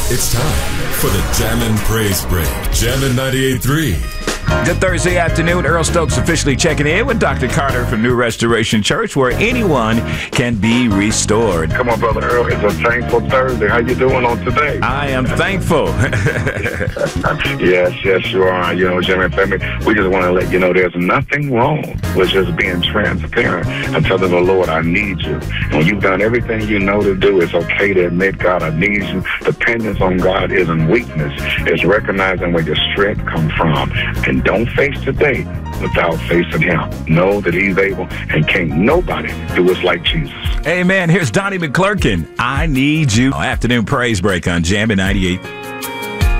It's time for the Jammin' Praise Break. Jammin' 98.3. Good Thursday afternoon. Earl Stokes officially checking in with Dr. Carter from New Restoration Church, where anyone can be restored. Come on, Brother Earl. It's a thankful Thursday. How you doing on today? I am thankful. Yes, you are. You know, Jimmy family, we just want to let you know there's nothing wrong with just being transparent and telling the Lord, I need you. And when you've done everything you know to do, it's okay to admit, God, I need you. Dependence on God isn't weakness. It's recognizing where your strength comes from. And don't face today without facing him. Know that he's able, and can't nobody do us like Jesus. Amen. Here's Donnie McClurkin. I need you. Afternoon praise break on Jammin' 98.